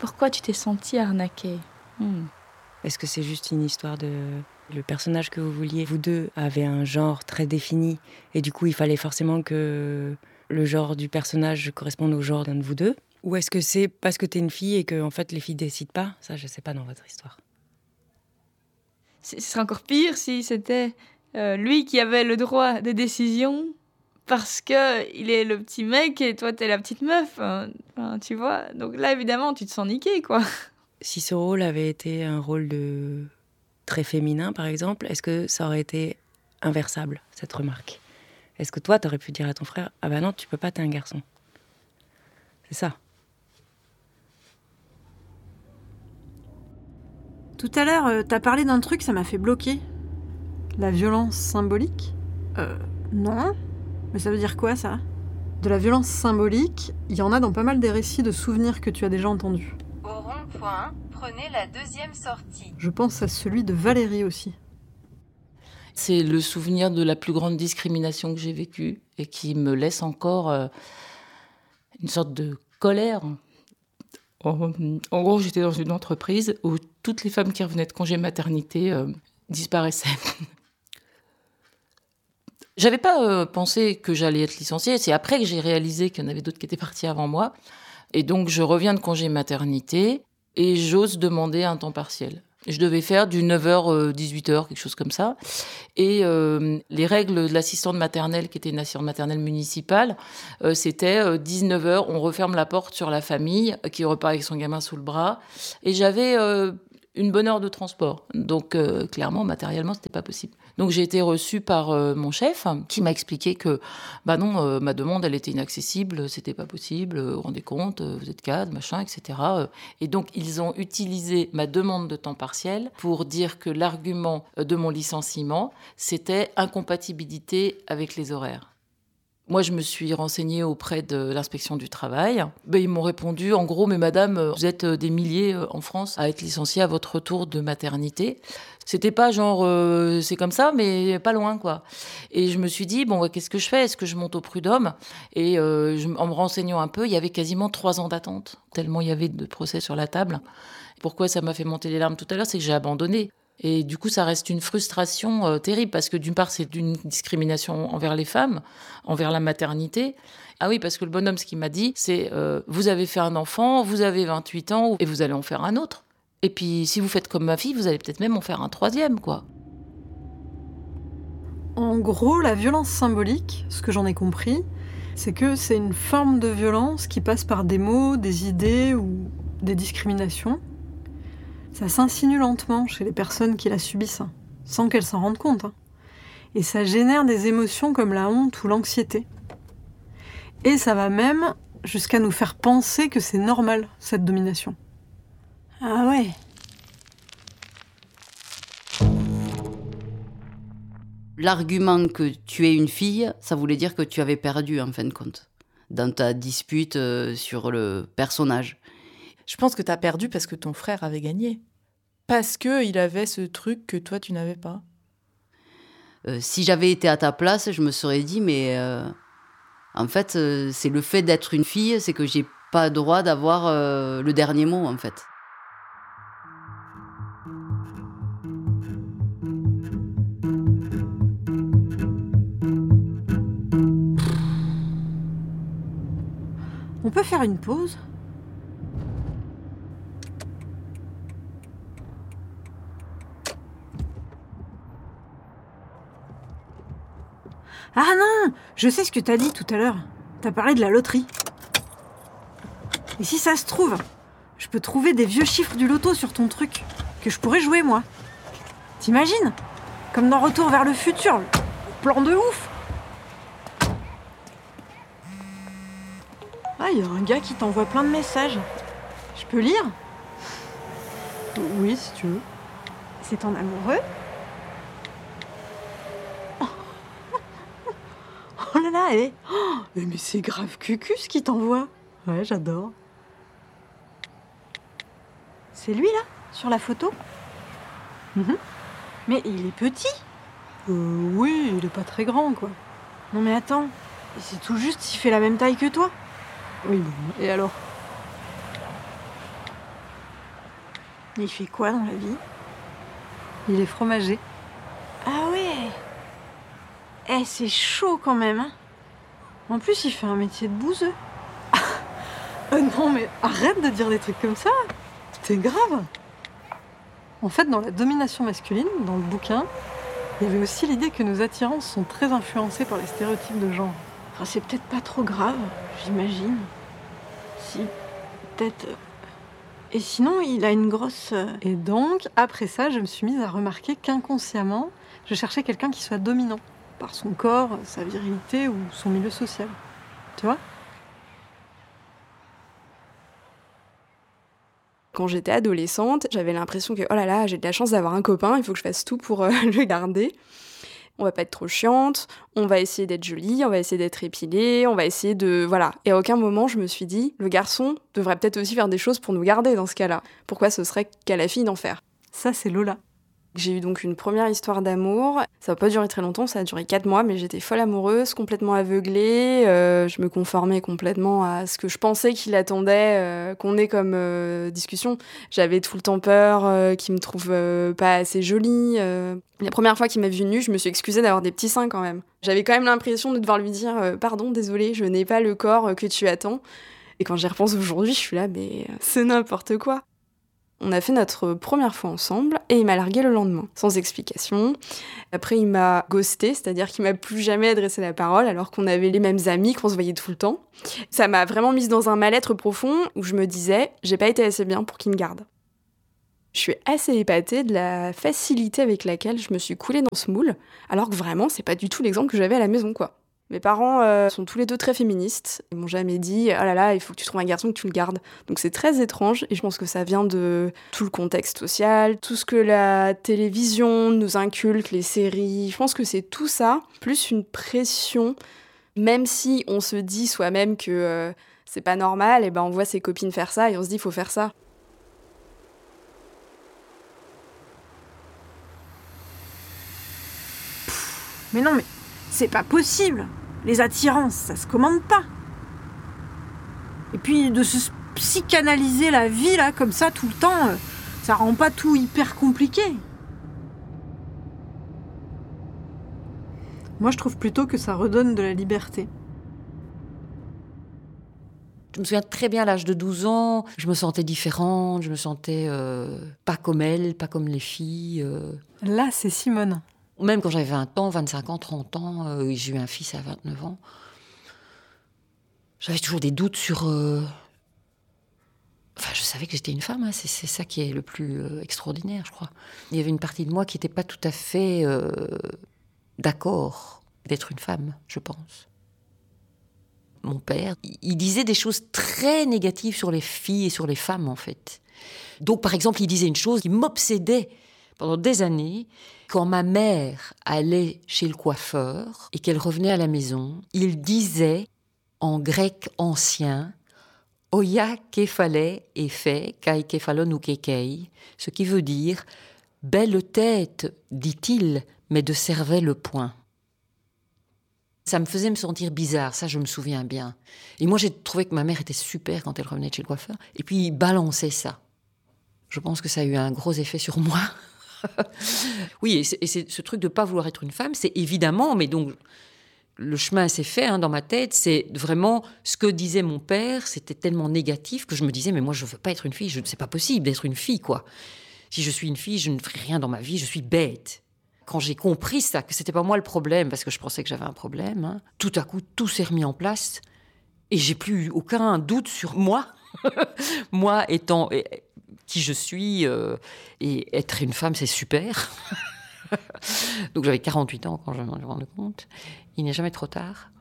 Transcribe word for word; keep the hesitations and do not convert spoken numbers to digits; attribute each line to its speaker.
Speaker 1: Pourquoi tu t'es sentie arnaquée? hmm.
Speaker 2: Est-ce que c'est juste une histoire de... Le personnage que vous vouliez, vous deux, avait un genre très défini, et du coup, il fallait forcément que le genre du personnage corresponde au genre d'un de vous deux? Ou est-ce que c'est parce que t'es une fille et que, en fait, les filles décident pas? Ça, je sais pas dans votre histoire.
Speaker 1: Ce serait encore pire si c'était euh, lui qui avait le droit de décision parce qu'il est le petit mec et toi, t'es la petite meuf. Hein, hein, tu vois? Donc là, évidemment, tu te sens niquée, quoi.
Speaker 2: Si ce rôle avait été un rôle de... très féminin, par exemple, est-ce que ça aurait été inversable, cette remarque? Est-ce que toi, t'aurais pu dire à ton frère « Ah bah non, tu peux pas, t'es un garçon ». C'est ça.
Speaker 3: Tout à l'heure, euh, t'as parlé d'un truc, ça m'a fait bloquer. La violence symbolique? Euh, non. Mais ça veut dire quoi, ça? De la violence symbolique, il y en a dans pas mal des récits de souvenirs que tu as déjà entendus.
Speaker 4: Au rond-point, prenez la deuxième sortie.
Speaker 3: Je pense à celui de Valérie aussi.
Speaker 5: C'est le souvenir de la plus grande discrimination que j'ai vécue et qui me laisse encore euh, une sorte de colère. En, en gros, j'étais dans une entreprise où toutes les femmes qui revenaient de congé maternité euh, disparaissaient. J'avais pas euh, pensé que j'allais être licenciée. C'est après que j'ai réalisé qu'il y en avait d'autres qui étaient partis avant moi. Et donc, je reviens de congé maternité et j'ose demander un temps partiel. Je devais faire du neuf heures dix-huit heures, quelque chose comme ça. Et euh, les règles de l'assistante maternelle, qui était une assistante maternelle municipale, euh, c'était euh, dix-neuf heures, on referme la porte sur la famille, euh, qui repart avec son gamin sous le bras. Et j'avais euh, une bonne heure de transport. Donc, euh, clairement, matériellement, c'était pas possible. Donc, j'ai été reçue par euh, mon chef, qui m'a expliqué que, bah non, euh, ma demande, elle était inaccessible, c'était pas possible, vous vous rendez compte, vous êtes cadre, machin, et cetera. Et donc, ils ont utilisé ma demande de temps partiel pour dire que l'argument de mon licenciement, c'était incompatibilité avec les horaires. Moi, je me suis renseignée auprès de l'inspection du travail. Ben, ils m'ont répondu, en gros, mais madame, vous êtes des milliers en France à être licenciée à votre retour de maternité. C'était pas genre, euh, c'est comme ça, mais pas loin, quoi. Et je me suis dit, bon, qu'est-ce que je fais? Est-ce que je monte au prud'homme? Et euh, je, en me renseignant un peu, il y avait quasiment trois ans d'attente, tellement il y avait de procès sur la table. Pourquoi ça m'a fait monter les larmes tout à l'heure? C'est que j'ai abandonné. Et du coup, ça reste une frustration euh, terrible, parce que d'une part, c'est une discrimination envers les femmes, envers la maternité. Ah oui, parce que le bonhomme, ce qu'il m'a dit, c'est euh, « Vous avez fait un enfant, vous avez vingt-huit ans, et vous allez en faire un autre. Et puis, si vous faites comme ma fille, vous allez peut-être même en faire un troisième, quoi. »
Speaker 3: En gros, la violence symbolique, ce que j'en ai compris, c'est que c'est une forme de violence qui passe par des mots, des idées ou des discriminations. Ça s'insinue lentement chez les personnes qui la subissent, hein, sans qu'elles s'en rendent compte. Hein. Et ça génère des émotions comme la honte ou l'anxiété. Et ça va même jusqu'à nous faire penser que c'est normal, cette domination. Ah ouais.
Speaker 6: L'argument que tu es une fille, ça voulait dire que tu avais perdu, en fin de compte, dans ta dispute euh, sur le personnage.
Speaker 7: Je pense que t'as perdu parce que ton frère avait gagné. Parce qu'il avait ce truc que toi, tu n'avais pas.
Speaker 6: Euh, si j'avais été à ta place, je me serais dit, mais euh, en fait, euh, c'est le fait d'être une fille, c'est que j'ai pas droit d'avoir euh, le dernier mot, en fait.
Speaker 3: On peut faire une pause ? Ah non, je sais ce que t'as dit tout à l'heure. T'as parlé de la loterie. Et si ça se trouve, je peux trouver des vieux chiffres du loto sur ton truc, que je pourrais jouer, moi. T'imagines ? Comme dans Retour vers le futur, le plan de ouf. Ah, il y a un gars qui t'envoie plein de messages. Je peux lire ? Oui, si tu veux. C'est ton amoureux ? Oh là là, eh. Oh, mais c'est grave cucu ce qu'il t'envoie. Ouais, j'adore. C'est lui, là, sur la photo ? Mm-hmm. Mais il est petit ? Euh, oui, il est pas très grand, quoi. Non mais attends, c'est tout juste s'il fait la même taille que toi. Oui, bon, et alors ? Il fait quoi dans la vie? Il est fromager.
Speaker 8: Ah ouais. Eh, c'est chaud quand même, hein.
Speaker 3: En plus, il fait un métier de bouseux. euh, non, mais arrête de dire des trucs comme ça. C'est grave. En fait, dans la domination masculine, dans le bouquin, il y avait aussi l'idée que nos attirances sont très influencées par les stéréotypes de genre.
Speaker 8: Enfin, c'est peut-être pas trop grave, j'imagine. Si, peut-être... Et sinon, il a une grosse...
Speaker 3: Et donc, après ça, je me suis mise à remarquer qu'inconsciemment, je cherchais quelqu'un qui soit dominant, par son corps, sa virilité ou son milieu social. Tu vois ?
Speaker 9: Quand j'étais adolescente, j'avais l'impression que, oh là là, j'ai de la chance d'avoir un copain, il faut que je fasse tout pour euh, le garder. On va pas être trop chiante, on va essayer d'être jolie, on va essayer d'être épilée, on va essayer de... Voilà. Et à aucun moment, je me suis dit, le garçon devrait peut-être aussi faire des choses pour nous garder dans ce cas-là. Pourquoi ce serait qu'à la fille d'en faire ?
Speaker 3: Ça, c'est Lola.
Speaker 9: J'ai eu donc une première histoire d'amour. Ça n'a pas duré très longtemps, ça a duré quatre mois, mais j'étais folle amoureuse, complètement aveuglée. Euh, je me conformais complètement à ce que je pensais qu'il attendait euh, qu'on ait comme euh, discussion. J'avais tout le temps peur euh, qu'il me trouve euh, pas assez jolie. Euh. La première fois qu'il m'a vue nue, je me suis excusée d'avoir des petits seins quand même. J'avais quand même l'impression de devoir lui dire euh, « Pardon, désolée, je n'ai pas le corps que tu attends ». Et quand j'y repense aujourd'hui, je suis là « Mais c'est n'importe quoi ». On a fait notre première fois ensemble et il m'a largué le lendemain, sans explication. Après, il m'a ghosté, c'est-à-dire qu'il m'a plus jamais adressé la parole alors qu'on avait les mêmes amis, qu'on se voyait tout le temps. Ça m'a vraiment mise dans un mal-être profond où je me disais « j'ai pas été assez bien pour qu'il me garde ». Je suis assez épatée de la facilité avec laquelle je me suis coulée dans ce moule, alors que vraiment, c'est pas du tout l'exemple que j'avais à la maison, quoi. Mes parents euh, sont tous les deux très féministes. Ils m'ont jamais dit « Oh là là, il faut que tu trouves un garçon que tu le gardes ». Donc c'est très étrange et je pense que ça vient de tout le contexte social, tout ce que la télévision nous inculque, les séries. Je pense que c'est tout ça, plus une pression. Même si on se dit soi-même que euh, c'est pas normal, et ben on voit ses copines faire ça et on se dit « il faut faire ça ».
Speaker 8: Mais non, mais c'est pas possible. Les attirances, ça se commande pas. Et puis de se psychanalyser la vie là comme ça tout le temps, euh, ça rend pas tout hyper compliqué.
Speaker 3: Moi, je trouve plutôt que ça redonne de la liberté.
Speaker 10: Je me souviens très bien à l'âge de douze ans, je me sentais différente, je me sentais euh, pas comme elle, pas comme les filles. Euh.
Speaker 3: Là, c'est Simone.
Speaker 10: Même quand j'avais vingt ans, vingt-cinq ans, trente ans, euh, j'ai eu un fils à vingt-neuf ans. J'avais toujours des doutes sur... Euh... Enfin, je savais que j'étais une femme, hein. c'est, c'est ça qui est le plus euh, extraordinaire, je crois. Il y avait une partie de moi qui n'était pas tout à fait euh, d'accord d'être une femme, je pense. Mon père, il disait des choses très négatives sur les filles et sur les femmes, en fait. Donc, par exemple, il disait une chose qui m'obsédait pendant des années. Quand ma mère allait chez le coiffeur et qu'elle revenait à la maison, il disait en grec ancien « Oya kephale ephe kai kephalon ou kekei », ce qui veut dire « belle tête », dit-il, mais de cervelle point. Ça me faisait me sentir bizarre, ça je me souviens bien. Et moi j'ai trouvé que ma mère était super quand elle revenait de chez le coiffeur. Et puis il balançait ça. Je pense que ça a eu un gros effet sur moi. Oui, et c'est, et c'est ce truc de ne pas vouloir être une femme, c'est évidemment, mais donc le chemin s'est fait hein, dans ma tête, c'est vraiment ce que disait mon père, c'était tellement négatif que je me disais, mais moi je ne veux pas être une fille, je, c'est pas possible d'être une fille, quoi. Si je suis une fille, je ne ferai rien dans ma vie, je suis bête. Quand j'ai compris ça, que c'était pas moi le problème, parce que je pensais que j'avais un problème, hein, tout à coup, tout s'est remis en place et j'ai plus aucun doute sur moi. Moi étant qui je suis, euh, et être une femme, c'est super. Donc j'avais quarante-huit ans quand je m'en ai rendu compte. Il n'est jamais trop tard.